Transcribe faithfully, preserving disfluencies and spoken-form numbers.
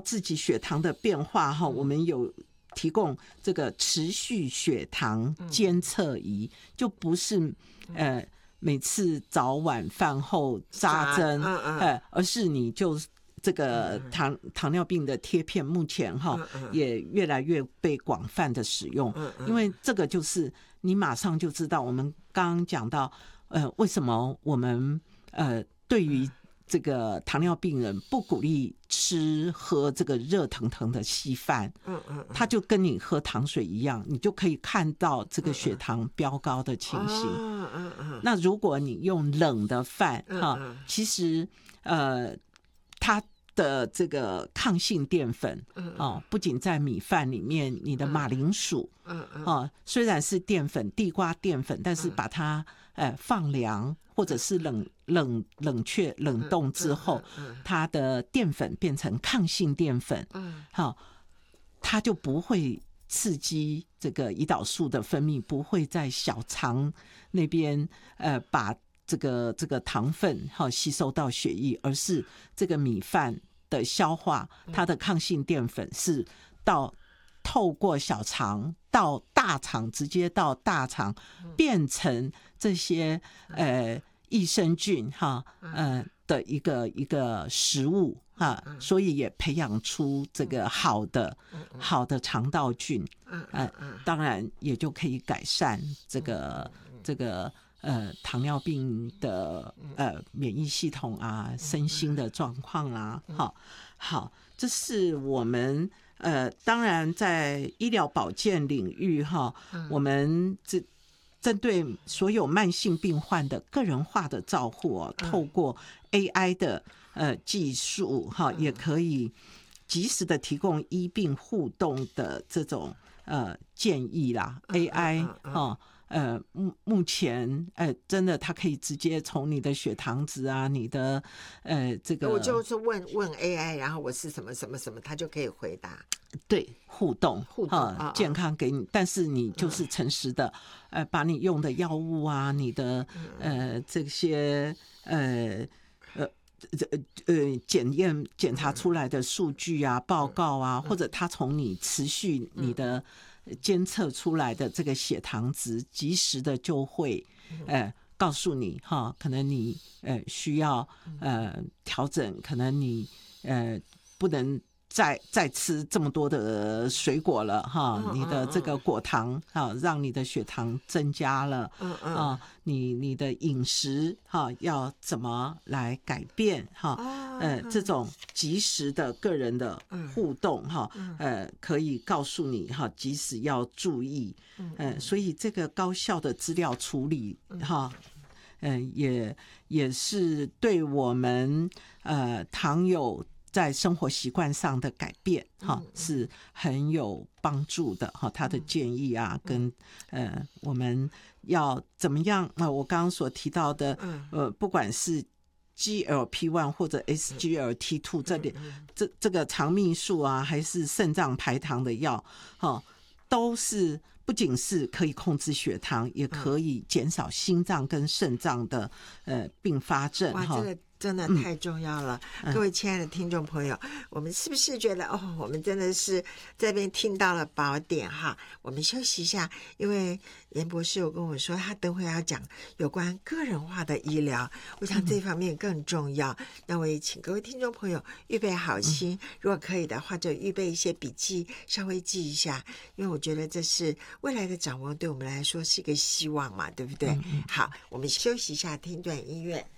自己血糖的变化哈，我们有提供这个持续血糖监测仪，就不是呃每次早晚饭后扎针，呃，而是你就这个糖糖尿病的贴片，目前哈也越来越被广泛的使用，因为这个就是你马上就知道，我们刚刚讲到，呃，为什么我们呃对于这个糖尿病人不鼓励吃喝这个热腾腾的稀饭，嗯嗯，它就跟你喝糖水一样，你就可以看到这个血糖飙高的情形。嗯嗯嗯。那如果你用冷的饭哈，其实呃，它的这个抗性淀粉哦，不仅在米饭里面，你的马铃薯，嗯嗯，哦，虽然是淀粉，地瓜淀粉，但是把它呃放凉。或者是冷冷冷却冷冻之后，它的淀粉变成抗性淀粉，好，它就不会刺激这个胰岛素的分泌，不会在小肠那边呃把这个这个糖分哈吸收到血液，而是这个米饭的消化，它的抗性淀粉是到透过小肠到大肠，直接到大肠变成这些呃益生菌哈呃的一个一个食物哈，所以也培养出这个好的好的肠道菌，呃当然也就可以改善这个这个呃糖尿病的呃免疫系统啊、身心的状况啊，好好，这是我们。呃，当然，在医疗保健领域哈，我们这针对所有慢性病患的个人化的照护哦，透过 A I 的呃技术哈，也可以及时的提供医病互动的这种呃建议啦。A I 哈。呃，目目前，呃，真的，它可以直接从你的血糖值啊，你的，呃，这个， 我就是问问 A I， 然后我是什么什么什么，它就可以回答。 对，互动， 互动， 呃啊、 健康给你，但是你就是诚实的，呃，把你用的药物啊，你的，呃，这些，呃，呃。呃呃，检验检查出来的数据啊、报告啊，或者他从你持续你的监测出来的这个血糖值，及时的就会呃告诉你哈，可能你呃需要呃调整，可能你呃不能。再再吃这么多的水果了哈，你的这个果糖哈，让你的血糖增加了，啊，你你的饮食哈要怎么来改变哈？呃，这种及时的个人的互动哈，呃，可以告诉你哈，即使要注意，呃，所以这个高效的资料处理哈。嗯、呃，也也是对我们呃糖友在生活习惯上的改变哈是很有帮助的哈。他的建议啊，跟呃我们要怎么样啊？我刚刚所提到的呃，不管是 G L P 一 或者 S G L T 二 这里这这个肠泌素啊，还是肾脏排糖的药哈，都是。不仅是可以控制血糖，也可以减少心脏跟肾脏的呃并发症。 哇，这个真的太重要了，嗯、各位亲爱的听众朋友，我们是不是觉得哦，我们真的是这边听到了宝典哈？我们休息一下，因为严博士有跟我说，他等会要讲有关个人化的医疗，我想这方面更重要。嗯、那我也请各位听众朋友预备好心，嗯、如果可以的话，就预备一些笔记，稍微记一下，因为我觉得这是未来的掌握，对我们来说是一个希望嘛，对不对？嗯、好，我们休息一下，听段音乐。